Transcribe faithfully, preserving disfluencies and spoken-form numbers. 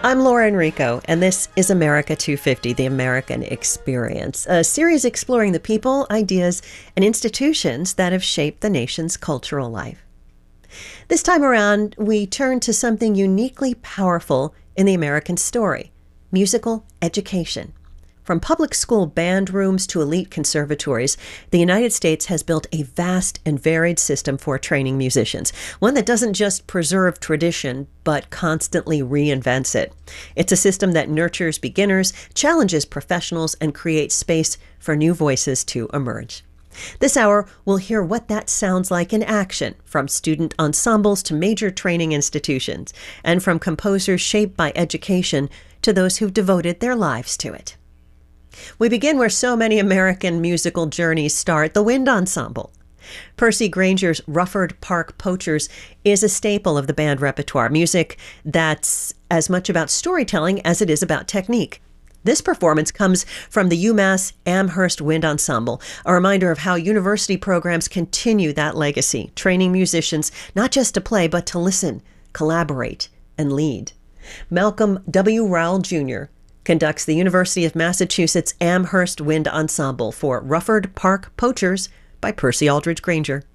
I'm Laura Enrico, and this is America two fifty, The American Experience, a series exploring the people, ideas, and institutions that have shaped the nation's cultural life. This time around, we turn to something uniquely powerful in the American story: musical education. From public school band rooms to elite conservatories, the United States has built a vast and varied system for training musicians, one that doesn't just preserve tradition, but constantly reinvents it. It's a system that nurtures beginners, challenges professionals, and creates space for new voices to emerge. This hour, we'll hear what that sounds like in action, from student ensembles to major training institutions, and from composers shaped by education to those who've devoted their lives to it. We begin where so many American musical journeys start, the wind ensemble. Percy Grainger's Rufford Park Poachers is a staple of the band repertoire, music that's as much about storytelling as it is about technique. This performance comes from the UMass Amherst Wind Ensemble, a reminder of how university programs continue that legacy, training musicians not just to play, but to listen, collaborate, and lead. Malcolm W. Rowell Junior conducts the University of Massachusetts Amherst Wind Ensemble for Rufford Park Poachers by Percy Aldridge Grainger.